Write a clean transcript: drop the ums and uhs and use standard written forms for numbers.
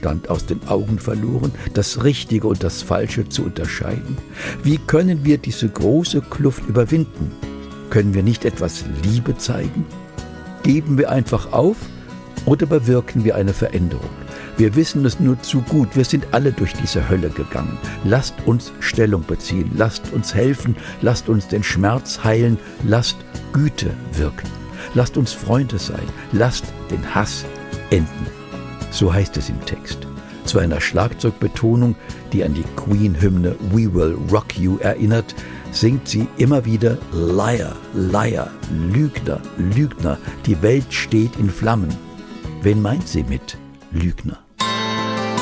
Verstand aus den Augen verloren, das Richtige und das Falsche zu unterscheiden? Wie können wir diese große Kluft überwinden? Können wir nicht etwas Liebe zeigen? Geben wir einfach auf oder bewirken wir eine Veränderung? Wir wissen es nur zu gut, wir sind alle durch diese Hölle gegangen. Lasst uns Stellung beziehen, lasst uns helfen, lasst uns den Schmerz heilen, lasst Güte wirken. Lasst uns Freunde sein, lasst den Hass enden. So heißt es im Text. Zu einer Schlagzeugbetonung, die an die Queen-Hymne We Will Rock You erinnert, singt sie immer wieder Liar, Liar, Lügner, Lügner, die Welt steht in Flammen. Wen meint sie mit Lügner?